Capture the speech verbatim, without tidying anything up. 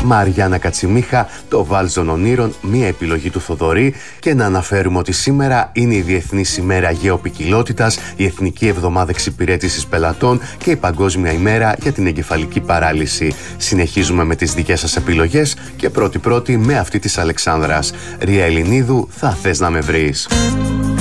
Μαριάννα Κατσιμίχα, το Βάλζον Ονείρων, μία επιλογή του Θοδωρή, και να αναφέρουμε ότι σήμερα είναι η Διεθνής ημέρα Γεωπικιλότητας, η Εθνική Εβδομάδα Εξυπηρέτησης Πελατών και η Παγκόσμια ημέρα για την εγκεφαλική παράλυση. Συνεχίζουμε με τις δικές σας επιλογές και πρώτη-πρώτη με αυτή της Αλεξάνδρας. Ρία Ελληνίδου, θα θες να με βρεις.